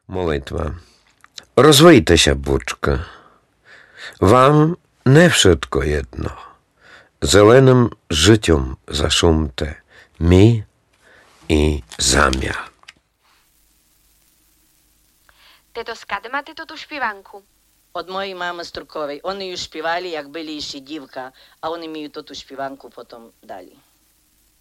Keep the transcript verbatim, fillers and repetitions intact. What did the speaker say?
Молитва. Розвийтеся, бучка. Вам не wszystko jedno. Зеленим життям зашумте мі і замя. Тето, скаде мате тоту śpiewanku? Od mojej mamy Strukowej. Oni już śpiewali, jak byli jeszcze dziwka, a oni mi tę śpiewanku potem dali.